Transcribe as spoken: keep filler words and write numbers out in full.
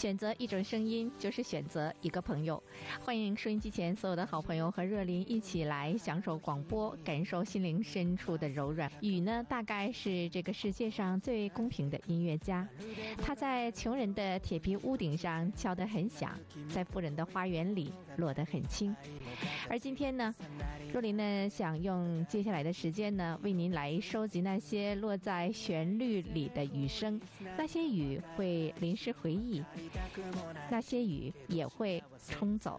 选择一种声音，就是选择一个朋友。欢迎收音机前所有的好朋友和若琳一起来享受广播，感受心灵深处的柔软。雨呢，大概是这个世界上最公平的音乐家，他在穷人的铁皮屋顶上敲得很响，在富人的花园里落得很轻。而今天呢，若琳呢想用接下来的时间呢，为您来收集那些落在旋律里的雨声。那些雨会淋湿回忆，那些雨也会冲走